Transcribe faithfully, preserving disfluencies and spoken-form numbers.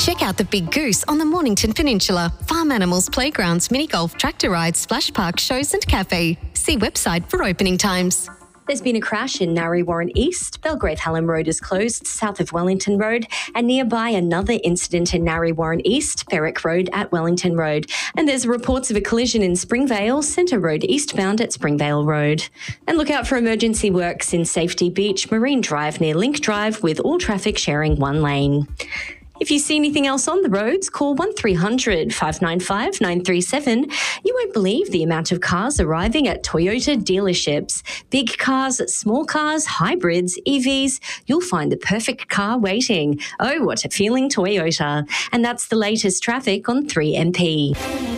Check out the Big Goose on the Mornington Peninsula. Farm animals, playgrounds, mini golf, tractor rides, splash park, shows and cafe. See website for opening times. There's been a crash in Narre Warren East. Belgrave Hallam Road is closed, south of Wellington Road, and nearby another incident in Narre Warren East, Berwick Road at Wellington Road. And there's reports of a collision in Springvale, Centre Road eastbound at Springvale Road. And look out for emergency works in Safety Beach, Marine Drive near Link Drive, with all traffic sharing one lane. If you see anything else on the roads, call one three hundred, five nine five, nine three seven. You won't believe the amount of cars arriving at Toyota dealerships. Big cars, small cars, hybrids, E Vs. You'll find the perfect car waiting. Oh, what a feeling, Toyota. And that's the latest traffic on three M P.